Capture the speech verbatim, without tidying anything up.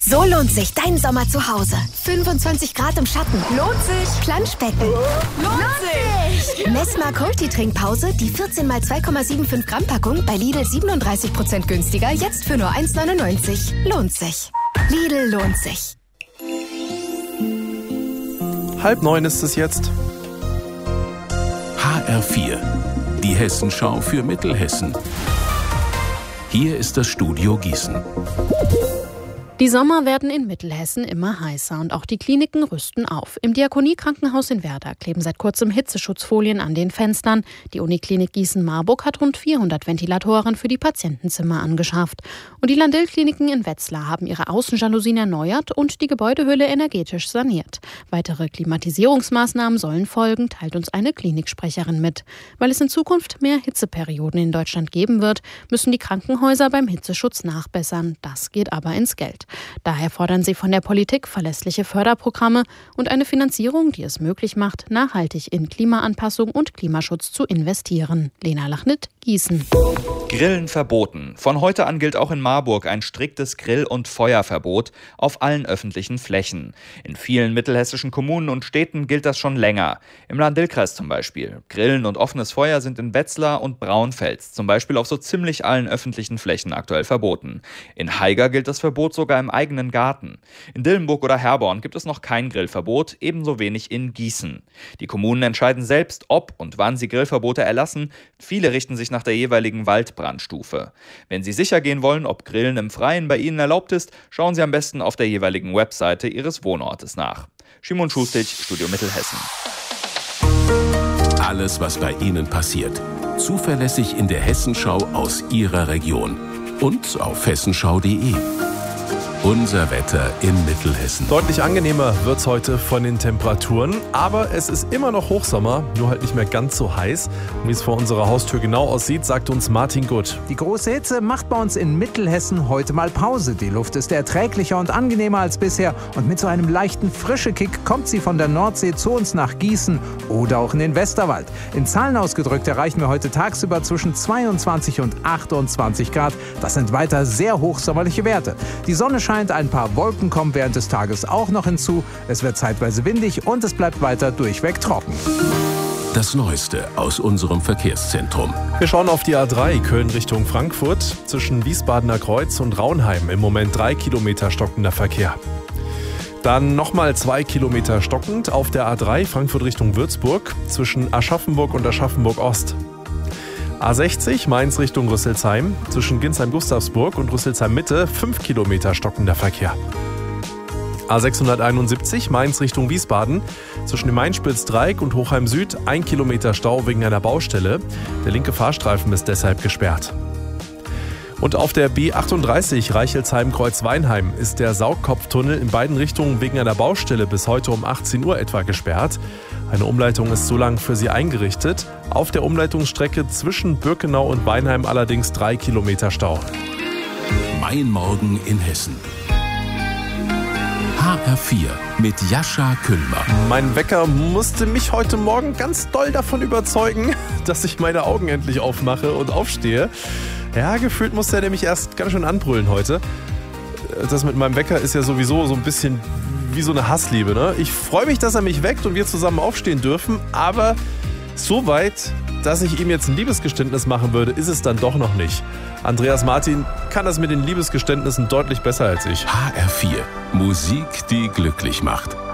So lohnt sich dein Sommer zu Hause. fünfundzwanzig Grad im Schatten. Lohnt sich. Planschbecken. Lohnt sich. Messmer Multi-Trinkpause, die vierzehn mal zwei Komma fünfundsiebzig Gramm Packung bei Lidl siebenunddreißig Prozent günstiger, jetzt für nur eins neunundneunzig. Lohnt sich. Lidl lohnt sich. Halb neun ist es jetzt. H R vier, die Hessenschau für Mittelhessen. Hier ist das Studio Gießen. Die Sommer werden in Mittelhessen immer heißer und auch die Kliniken rüsten auf. Im Diakonie-Krankenhaus in Werder kleben seit kurzem Hitzeschutzfolien an den Fenstern. Die Uniklinik Gießen-Marburg hat rund vierhundert Ventilatoren für die Patientenzimmer angeschafft. Und die Landil-Kliniken in Wetzlar haben ihre Außenjalousien erneuert und die Gebäudehülle energetisch saniert. Weitere Klimatisierungsmaßnahmen sollen folgen, teilt uns eine Kliniksprecherin mit. Weil es in Zukunft mehr Hitzeperioden in Deutschland geben wird, müssen die Krankenhäuser beim Hitzeschutz nachbessern. Das geht aber ins Geld. Daher fordern sie von der Politik verlässliche Förderprogramme und eine Finanzierung, die es möglich macht, nachhaltig in Klimaanpassung und Klimaschutz zu investieren. Lena Lachnit, Gießen. Grillen verboten. Von heute an gilt auch in Marburg ein striktes Grill- und Feuerverbot auf allen öffentlichen Flächen. In vielen mittelhessischen Kommunen und Städten gilt das schon länger. Im Lahn-Dill-Kreis zum Beispiel. Grillen und offenes Feuer sind in Wetzlar und Braunfels zum Beispiel auf so ziemlich allen öffentlichen Flächen aktuell verboten. In Haiger gilt das Verbot sogar im eigenen Garten. In Dillenburg oder Herborn gibt es noch kein Grillverbot, ebenso wenig in Gießen. Die Kommunen entscheiden selbst, ob und wann sie Grillverbote erlassen. Viele richten sich nach der jeweiligen Waldbrandstufe. Wenn Sie sicher gehen wollen, ob Grillen im Freien bei Ihnen erlaubt ist, schauen Sie am besten auf der jeweiligen Webseite Ihres Wohnortes nach. Simon Schustig, Studio Mittelhessen. Alles, was bei Ihnen passiert. Zuverlässig in der Hessenschau aus Ihrer Region. Und auf hessenschau punkt de. Unser Wetter in Mittelhessen. Deutlich angenehmer wird's heute von den Temperaturen, aber es ist immer noch Hochsommer, nur halt nicht mehr ganz so heiß. Und wie es vor unserer Haustür genau aussieht, sagt uns Martin Gutt. Die große Hitze macht bei uns in Mittelhessen heute mal Pause. Die Luft ist erträglicher und angenehmer als bisher und mit so einem leichten Frischekick kommt sie von der Nordsee zu uns nach Gießen oder auch in den Westerwald. In Zahlen ausgedrückt erreichen wir heute tagsüber zwischen zweiundzwanzig und achtundzwanzig Grad. Das sind weiter sehr hochsommerliche Werte. Die Sonne scheint, ein paar Wolken kommen während des Tages auch noch hinzu. Es wird zeitweise windig und es bleibt weiter durchweg trocken. Das Neueste aus unserem Verkehrszentrum. Wir schauen auf die A drei Köln Richtung Frankfurt. Zwischen Wiesbadener Kreuz und Raunheim im Moment drei Kilometer stockender Verkehr. Dann nochmal zwei Kilometer stockend auf der A drei Frankfurt Richtung Würzburg zwischen Aschaffenburg und Aschaffenburg Ost. A sechzig Mainz Richtung Rüsselsheim, zwischen Ginsheim-Gustavsburg und Rüsselsheim-Mitte fünf Kilometer stockender Verkehr. A sechshunderteinundsiebzig Mainz Richtung Wiesbaden, zwischen dem Mainspitzdreieck und Hochheim Süd ein Kilometer Stau wegen einer Baustelle. Der linke Fahrstreifen ist deshalb gesperrt. Und auf der B achtunddreißig Reichelsheim-Kreuzweinheim ist der Saugkopftunnel in beiden Richtungen wegen einer Baustelle bis heute um achtzehn Uhr etwa gesperrt. Eine Umleitung ist so lang für sie eingerichtet. Auf der Umleitungsstrecke zwischen Birkenau und Weinheim allerdings drei Kilometer Stau. Mein Morgen in Hessen. H R vier mit Jascha Küllmer. Mein Wecker musste mich heute Morgen ganz doll davon überzeugen, dass ich meine Augen endlich aufmache und aufstehe. Ja, gefühlt musste er nämlich erst ganz schön anbrüllen heute. Das mit meinem Wecker ist ja sowieso so ein bisschen wie so eine Hassliebe, ne? Ich freue mich, dass er mich weckt und wir zusammen aufstehen dürfen, aber so weit, dass ich ihm jetzt ein Liebesgeständnis machen würde, ist es dann doch noch nicht. Andreas Martin kann das mit den Liebesgeständnissen deutlich besser als ich. H R vier. Musik, die glücklich macht.